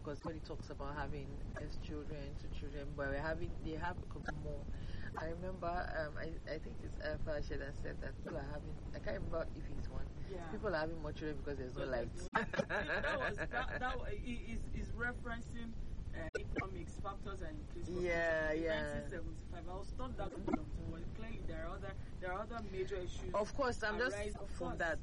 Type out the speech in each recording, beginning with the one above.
because when he talks about having his children, two children, but they have a couple more. I remember, I think it's Fashed that said that people are having, I can't remember if he's one. Yeah. People are having more children because there's no light. that is referencing economics factors and increased Yeah. 1975. I was taught that but clearly there are other major issues. Of course, I'm just from that.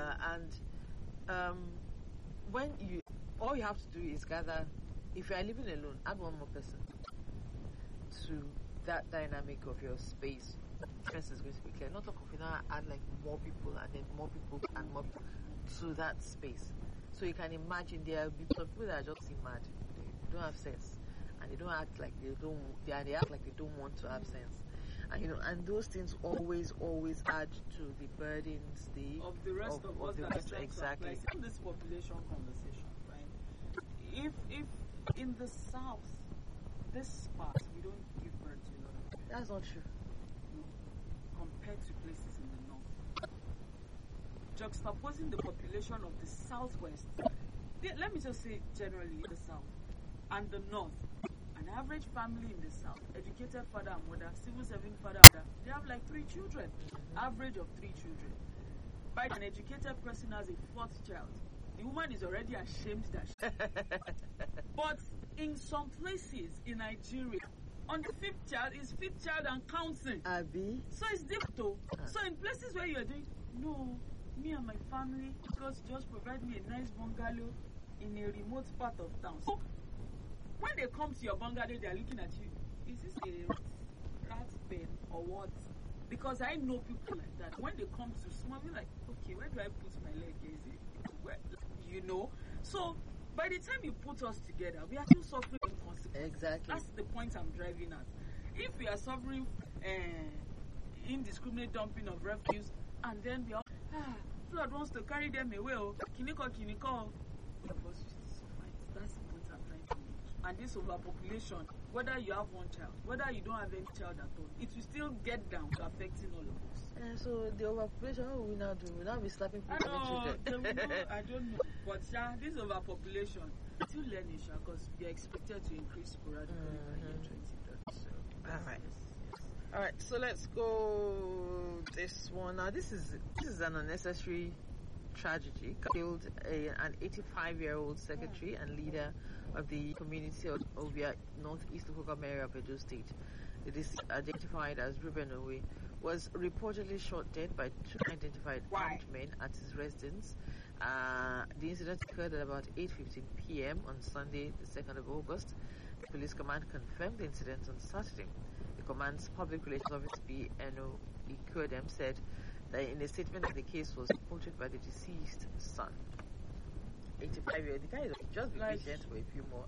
When all you have to do is gather. If you are living alone, add one more person to that dynamic of your space. Difference is going to be clear. Not talk of add like more people and then more people and more people to that space. So you can imagine there will be some people that are just mad. They don't have sense, and they don't act like they don't. They act like they don't want to have sense. And and those things always add to the burdens of the rest of us that are exactly. Like in this population conversation, right? If in the south, this part we don't give birth to a lot of people. That's not true. No, compared to places in the north. Juxtaposing the population of the southwest, let me just say generally the south and the north. An average family in the south, educated father and mother, civil serving father and mother, they have like 3 children. Average of 3 children. By an educated person has a 4th child. The woman is already ashamed that she But in some places in Nigeria, on the 5th child is 5th child and counting. Abby. So it's difficult. So in places where you're doing, no, me and my family, because just provide me a nice bungalow in a remote part of town. So when they come to your bungalow, they are looking at you. Is this a rat pen or what? Because I know people like that. When they come to small, you're like, okay, where do I put my leg? Is it where, So by the time you put us together, we are still suffering consequences. Exactly. That's the point I'm driving at. If we are suffering indiscriminate dumping of refuse, and then we are flood wants to carry them away. Kiniko. That's the point I'm trying to make. And this overpopulation, whether you have one child, whether you don't have any child at all, it will still get down to affecting all of us. So the overpopulation, what will we now do? We'll now be slapping people with children. I don't know. But this overpopulation, still learning, because we are expected to increase sporadically by year 2030. So, all right. So let's go this one. Now, this is an unnecessary tragedy. Killed an 85-year-old secretary and leader of the community of Ovia, northeast local area of Edo State. The deceased, identified as Ruben Owe, was reportedly shot dead by 2 identified armed men at his residence. The incident occurred at about 8:15 p.m. on Sunday, the 2nd of August. The police command confirmed the incident on Saturday. The command's public relations officer, B.N.O. Ikodem, said that in a statement that the case was reported by the deceased son. 85-year-old, the guy is just be patient for a few more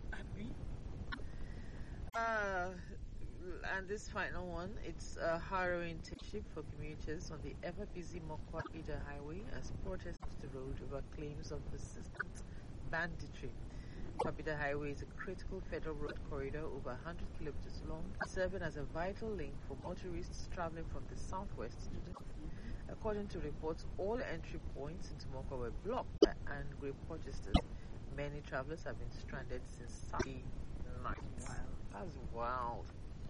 and this final one, it's a harrowing ship for commuters on the ever-busy Mokwa-Ida highway as protests the road over claims of persistent banditry. Mokwa-Ida highway is a critical federal road corridor over 100 kilometers long, serving as a vital link for motorists traveling from the southwest to the north. According to reports, all entry points into Mokwa were blocked by angry protesters. Many travelers have been stranded since Saturday night. Wow. That's wild.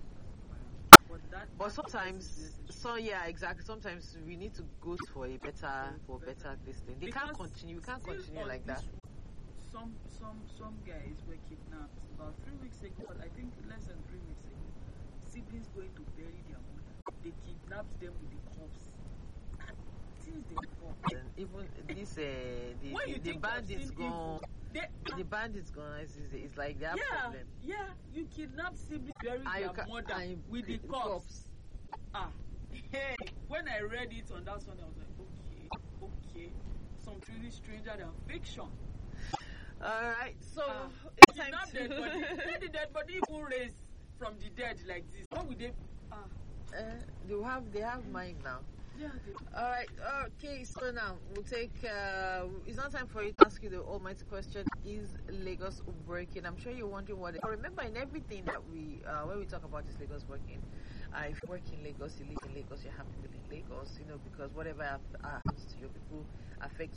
But sometimes, exactly. Sometimes we need to go for better this thing. We can't continue like that. Some guys were kidnapped about 3 weeks ago. I think less than 3 weeks ago. Siblings going to bury their mother. They kidnapped them with the corpse. Since they were and even this the bandits gone. The bandits gone. It's like their problem. Yeah, you kidnap siblings, bury their mother with the corpse. Hey, when I read it on that one, I was like, okay, something really stranger than fiction. All right, so it's time to let the dead body even raise from the dead like this. What would they? They have mind now. Yeah. All right. Okay. So now we'll take. It's not time for you to ask you the almighty question: is Lagos working? I'm sure you're wondering what. Remember, in everything that when we talk about is Lagos working. If you work in Lagos, you live in Lagos, you have to live in Lagos. Because whatever happens to your people affects